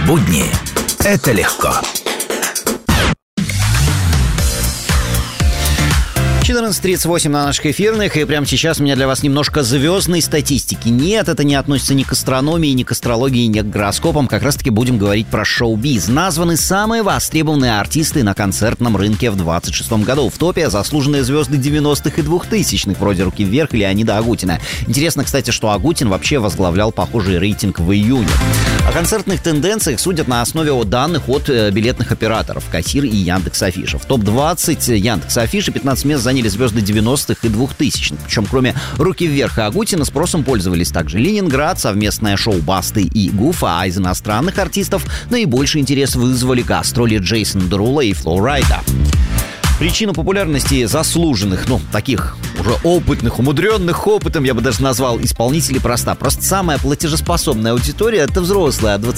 Будни – это легко. 14:38 на наших эфирных, и прямо сейчас у меня для вас немножко звездной статистики. Нет, это не относится ни к астрономии, ни к астрологии, ни к гороскопам. Как раз-таки будем говорить про шоу-биз. Названы самые востребованные артисты на концертном рынке в 26 году. В топе заслуженные звезды 90-х и 2000-х, вроде «Руки вверх» или Леонида Агутина. Интересно, кстати, что Агутин вообще возглавлял похожий рейтинг в июне. О концертных тенденциях судят на основе данных от билетных операторов «Кассир» и Яндекс.Афиша. В топ-20 Яндекс.Афиши 15 мест заняли звезды 90-х и 2000-х. Причем кроме «Руки вверх» и Агутина спросом пользовались также «Ленинград», совместное шоу Басты и Гуфа, а из иностранных артистов наибольший интерес вызвали гастроли Джейсона Дерула и Фло Райда. Причина популярности заслуженных, таких уже опытных, умудренных опытом, я бы даже назвал, исполнителей проста. Просто самая платежеспособная аудитория — это взрослая, от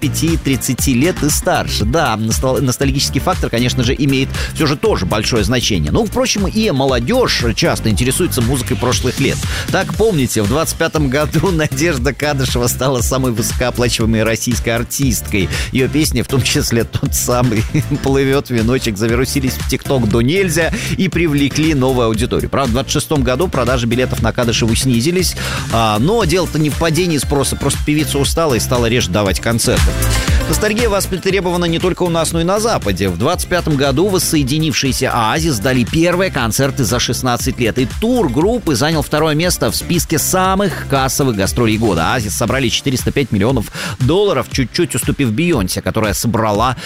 25-30 лет и старше. Да, ностальгический фактор, конечно же, имеет все же тоже большое значение. Впрочем, и молодежь часто интересуется музыкой прошлых лет. Так, помните, в 25-м году Надежда Кадышева стала самой высокооплачиваемой российской артисткой. Ее песни, в том числе тот самый «Плывет веночек», завирусились в ТикТок до нельзя и привлекли новую аудиторию. Правда, в 26-м году продажи билетов на Кадышеву снизились, но дело-то не в падении спроса, просто певица устала и стала реже давать концерты. Ностальгия востребована не только у нас, но и на Западе. В 25-м году воссоединившиеся Оазис дали первые концерты за 16 лет, и тур группы занял второе место в списке самых кассовых гастролей года. Оазис собрали $405 миллионов, чуть-чуть уступив Бейонсе, которая собрала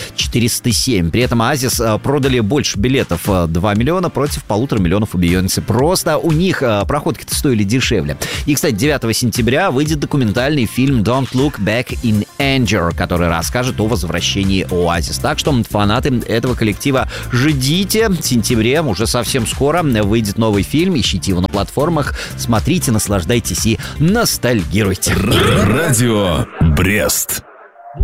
407. При этом Оазис продали больше билетов, 2 миллиона против 1,5 миллиона у Бейонсе. Просто у них проходки-то стоили дешевле. И, кстати, 9 сентября выйдет документальный фильм «Don't Look Back in Anger», который расскажет о возвращении Оазис. Так что фанаты этого коллектива ждите. В сентябре, уже совсем скоро, выйдет новый фильм. Ищите его на платформах. Смотрите, наслаждайтесь и ностальгируйте. Радио Брест.